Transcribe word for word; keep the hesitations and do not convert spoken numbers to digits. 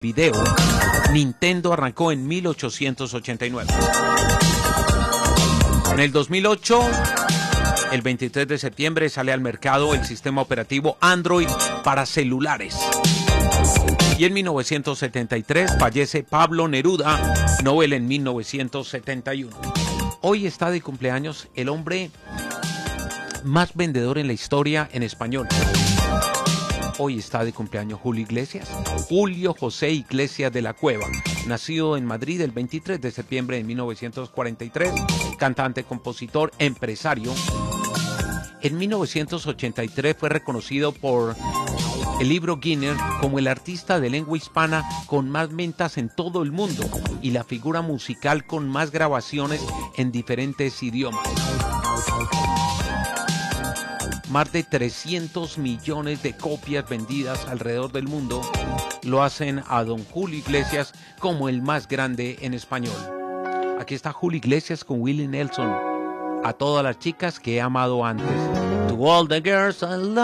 video, Nintendo arrancó en mil ochocientos ochenta y nueve. En el dos mil ocho, el veintitrés de septiembre, sale al mercado el sistema operativo Android para celulares. Y en mil novecientos setenta y tres fallece Pablo Neruda, Nobel en mil novecientos setenta y uno. Hoy está de cumpleaños el hombre más vendedor en la historia en español. Hoy está de cumpleaños Julio Iglesias. Julio José Iglesias de la Cueva, nacido en Madrid el veintitrés de septiembre de mil novecientos cuarenta y tres, cantante, compositor, empresario. En mil novecientos ochenta y tres fue reconocido por el libro Guinness como el artista de lengua hispana con más ventas en todo el mundo y la figura musical con más grabaciones en diferentes idiomas. Más de trescientos millones de copias vendidas alrededor del mundo lo hacen a don Julio Iglesias como el más grande en español. Aquí está Julio Iglesias con Willie Nelson. A todas las chicas que he amado antes. To all the girls I love.